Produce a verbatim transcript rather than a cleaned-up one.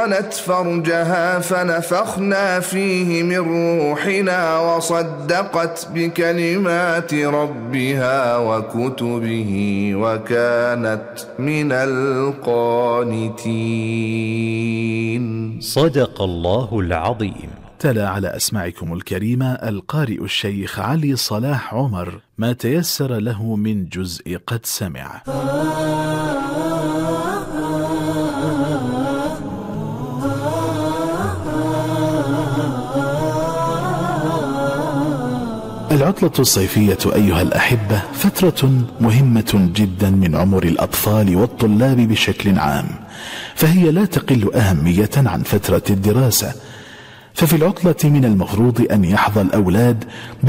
كانت فرجها فنفخنا فيه من روحنا وصدقت بكلمات ربها وكتبه وكانت من القانتين. صدق الله العظيم. تلا على أسماعكم الكريمة القارئ الشيخ علي صلاح عمر ما تيسر له من جزء قد سمع. العطلة الصيفية أيها الأحبة فترة مهمة جدا من عمر الأطفال والطلاب بشكل عام، فهي لا تقل أهمية عن فترة الدراسة. ففي العطلة من المفروض أن يحظى الأولاد